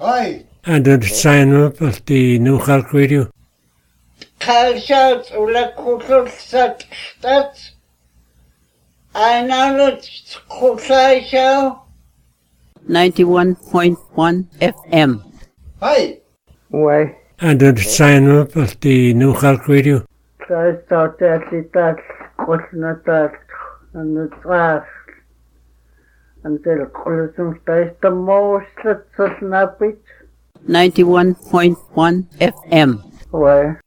Hi. And the sign up of the New Halk Radio. Kalschaut oder Kugelstadt. Einer Kugelschau. 91.1 FM. Hi. Why? And the sign up of the New Halk Radio. Kalschaut that Kugelstadt and the trash. Until Kugelstadt the most that's not it. 91.1 FM. Why?